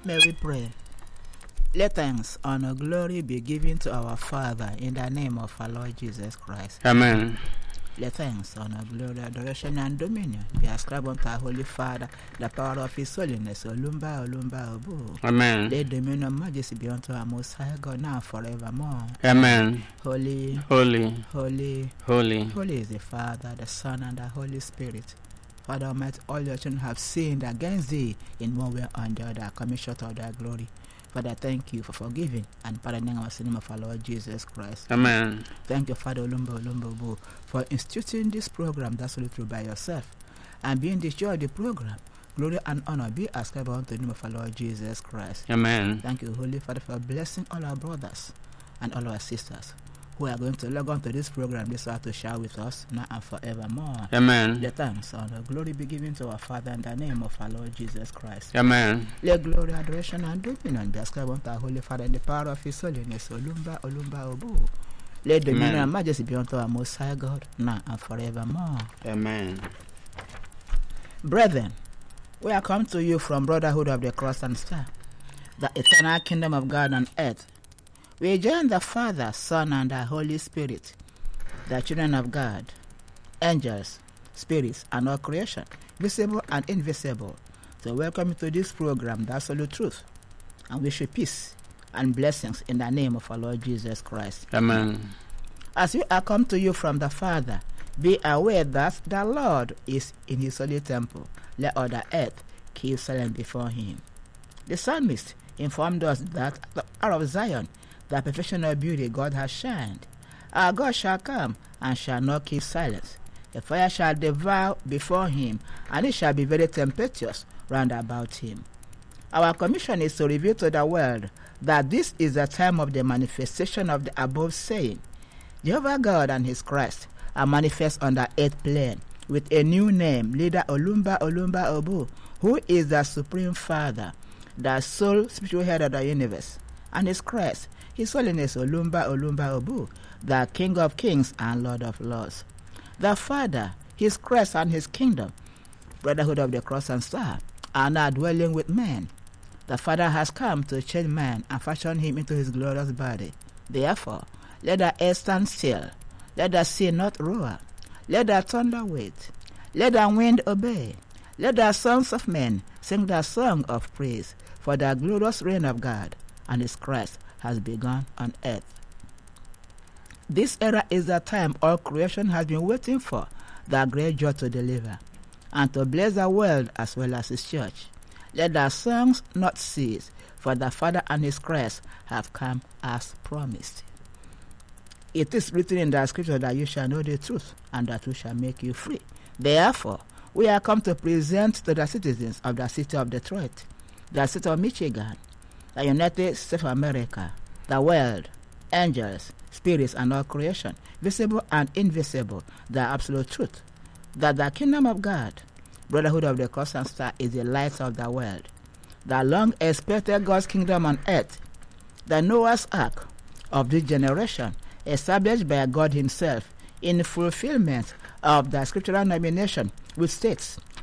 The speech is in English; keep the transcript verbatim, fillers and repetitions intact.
May we pray. Let thanks, honor, glory be given to our Father in the name of our Lord Jesus Christ. Amen. Let thanks, honor, glory, adoration, and dominion be ascribed unto our Holy Father, the power of His holiness. Olumba, Olumba, Obu. Amen. Let dominion and majesty be unto our Most High God now and forevermore. Amen. Holy, Holy, holy, holy. holy is the Father, the Son, and the Holy Spirit. Father Almighty, all your children have sinned against thee in one way or the other, coming short of thy glory. Father, thank you for forgiving and pardoning us in the name of our Lord Jesus Christ. Amen. Thank you, Father Olumba Olumba, for instituting this program that's only through by yourself. And being the joy of the program, glory and honor be ascribed unto the name of our Lord Jesus Christ. Amen. Thank you, Holy Father, for blessing all our brothers and all our sisters who are going to log on to this program this hour to share with us now and forevermore. Amen. Let thanks, honor, glory be given to our Father in the name of our Lord Jesus Christ. Amen. Let glory, adoration, and dominion be ascribed unto our Holy Father in the power of His holiness. Olumba, Olumba, Obu. Let dominion Amen. and majesty be unto our Most High God now and forevermore. Amen. Brethren, we are come to you from Brotherhood of the Cross and Star, the eternal kingdom of God on earth. We join the Father, Son, and the Holy Spirit, the children of God, angels, spirits, and all creation, visible and invisible, to welcome you to this program, The Absolute Truth, and wish you peace and blessings in the name of our Lord Jesus Christ. Amen. As we are come to you from the Father, be aware that the Lord is in His holy temple. Let all the earth keep silent before Him. The psalmist informed us that out of Zion, the perfection of beauty God has shined. Our God shall come and shall not keep silence. A fire shall devour before Him, and it shall be very tempestuous round about Him. Our commission is to reveal to the world that this is the time of the manifestation of the above saying. Jehovah God and His Christ are manifest on the earth plane with a new name, leader Olumba Olumba Obu, who is the Supreme Father, the sole spiritual head of the universe, and His Christ, His Holiness Olumba Olumba Obu, the King of Kings and Lord of Lords. The Father, His Christ, and His kingdom, Brotherhood of the Cross and Star, are now dwelling with men. The Father has come to change man and fashion him into His glorious body. Therefore, let the earth stand still, let the sea not roar, let the thunder wait, let the wind obey, let the sons of men sing the song of praise, for the glorious reign of God and His Christ has begun on earth. This era is the time all creation has been waiting for, the great joy to deliver, and to bless the world as well as His church. Let the songs not cease, for the Father and His Christ have come as promised. It is written in the scripture that you shall know the truth, and that truth shall make you free. Therefore, we are come to present to the citizens of the city of Detroit, the city of Michigan, the United States of America, the world, angels, spirits, and all creation, visible and invisible, the absolute truth, that the kingdom of God, Brotherhood of the Cross and Star, is the light of the world, the long-expected God's kingdom on earth, the Noah's Ark of this generation, established by God Himself in fulfillment of the scriptural nomination, which states,